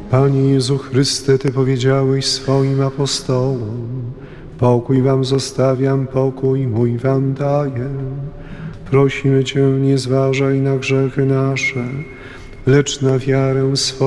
Panie Jezu Chryste, Ty powiedziałeś swoim apostołom: pokój wam zostawiam, pokój mój wam daję. Prosimy Cię, nie zważaj na grzechy nasze, lecz na wiarę swoją